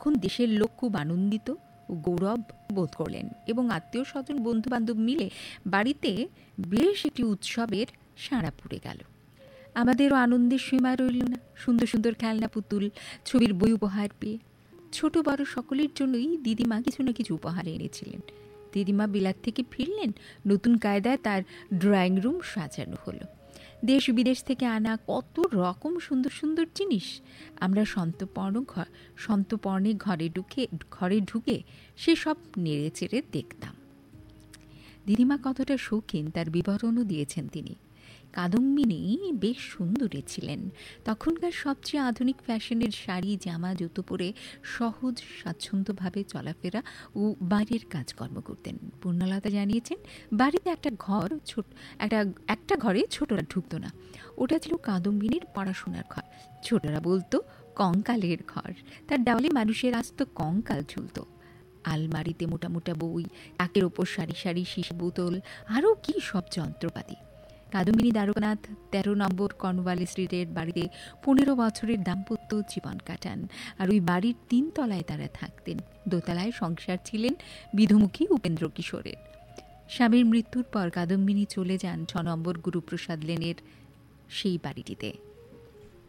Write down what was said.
তখন দেশের লোক খুব আনন্দিত ও গৌরব বোধ করলেন এবং আত্মীয় স্বজন বন্ধু বান্ধব মিলে বাড়িতে বেশ একটি উৎসবের সাড়া পড়ে গেল। আমাদেরও আনন্দের সীমা রইল না। সুন্দর সুন্দর খেলনা পুতুল, ছবির বই উপহার পেয়ে ছোট বড় সকলের জন্যই দিদিমা কিছু না কিছু উপহার এনেছিলেন। দিদিমা বিলাত থেকে ফিরলেন, নতুন কায়দায় তার ড্রয়িং রুম সাজানো হলো। দেশ বিদেশ থেকে আনা কত রকম সুন্দর সুন্দর জিনিস। আমরা সন্তপর্ণে ঘরে ঢুকে সেসব নেড়ে চেড়ে দেখতাম। দিদিমা কতটা শৌখিন তার বিবরণও দিয়েছেন তিনি। কাদম্বিনী বেশ সুন্দরী ছিলেন। তখনকার সবচেয়ে আধুনিক ফ্যাশনের শাড়ি জামা জুতো পরে সহজ স্বাচ্ছন্দ্যভাবে চলাফেরা ও বাইরের কাজকর্ম করতেন। পূর্ণলতা জানিয়েছেন, বাড়িতে একটা ঘরে ছোটরা ঢুকত না। ওটা ছিল কাদম্বিনীর পড়াশোনার ঘর। ছোটরা বলতো কঙ্কালের ঘর। তার দেওয়ালে মানুষের আস্ত কঙ্কাল ঝুলত। আলমারিতে মোটা মোটা বই, তাকের ওপর সারি সারি শিশি বোতল, আরও কি সব যন্ত্রপাতি। কাদম্বিনী দ্বারকানাথ 13 নম্বর কর্নওয়ালিস স্ট্রিটের বাড়িতে 15 বছরের দাম্পত্য জীবন কাটান। আর ওই বাড়ির 3 তলায় তারা থাকতেন। দোতলায় সংসার ছিলেন বিধুমুখী উপেন্দ্র কিশোরের। স্বামীর মৃত্যুর পর কাদম্বিনী চলে যান 6 নম্বর গুরুপ্রসাদ লেনের সেই বাড়িটিতে।